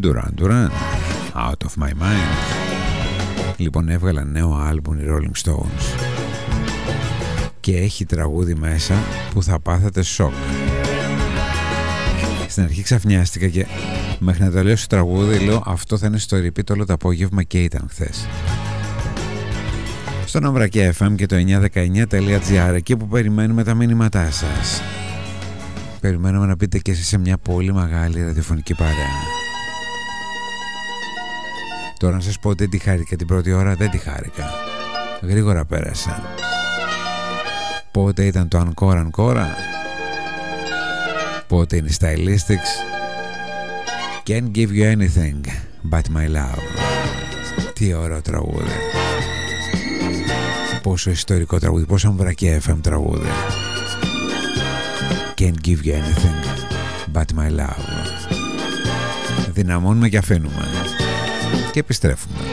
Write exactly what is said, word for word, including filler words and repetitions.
Duran Duran, Out of My Mind. Λοιπόν, έβγαλαν νέο άλμπουμ οι Rolling Stones και έχει τραγούδι μέσα που θα πάθετε σοκ. Στην αρχή ξαφνιάστηκα και μέχρι να τελειώσει το τραγούδι λέω αυτό θα είναι στο repeat όλο το απόγευμα και ήταν χθες. Στο Ναυρακέ εφ εμ και το εννιακόσια δεκαεννιά τελεία τζι άρ, εκεί που περιμένουμε τα μήνυματά σας. Περιμένουμε να πείτε και εσείς σε μια πολύ μεγάλη ραδιοφωνική παρέα. Τώρα να σας πω ότι δεν τη χάρηκα την πρώτη ώρα, δεν τη χάρηκα. Γρήγορα πέρασα. Πότε ήταν το Encore Encore, πότε είναι Stylistics, Can't Give You Anything But My Love. Τι ωραίο τραγούδι. Πόσο ιστορικό τραγούδι, πόσο Ναυρακέ εφ εμ τραγούδι. Can't Give You Anything But My Love. Δυναμώνουμε και αφήνουμε και επιστρέφουμε.